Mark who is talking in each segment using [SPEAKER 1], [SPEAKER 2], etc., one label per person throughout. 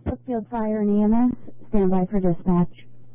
[SPEAKER 1] Brookfield Fire and EMS, stand by for dispatch.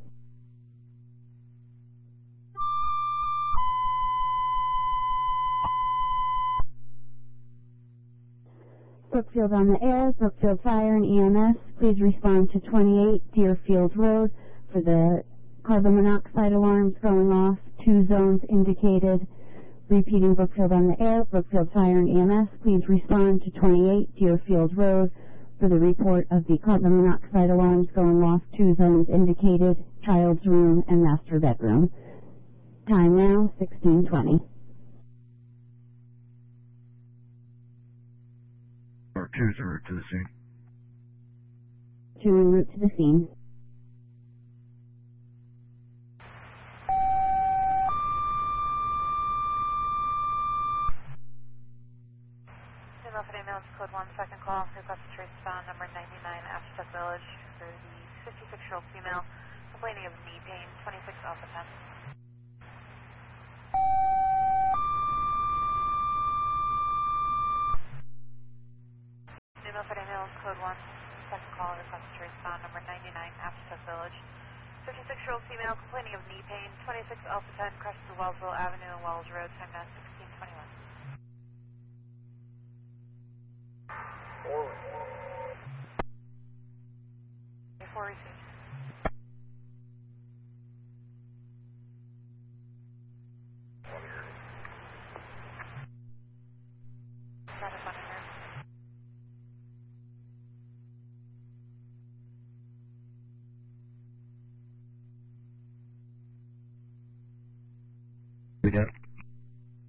[SPEAKER 1] Brookfield on the air, Brookfield Fire and EMS, please respond to 28 Deerfield Road for the carbon monoxide alarms going off, 2 zones indicated. Repeating, Brookfield on the air, Brookfield Fire and EMS, please respond to 28 Deerfield Road for the report of the carbon monoxide alarms going off, 2 zones indicated, child's room and master bedroom. Time now, 16:20.
[SPEAKER 2] Or 2's en route to the scene.
[SPEAKER 1] 2 en route to the scene.
[SPEAKER 3] Code 1, second call, request to trace found number 99 Ashtuck Village for the 56-year-old female complaining of knee pain, 26 Alpha 10. Female for ambulance, code 1, second call, request to trace found number 99 Ashtuck Village. 56-year-old female complaining of knee pain, 26 Alpha 10, crosses the Wellsville Avenue and Wells Road, time now 16:21. Before received. Status monitor.
[SPEAKER 2] We got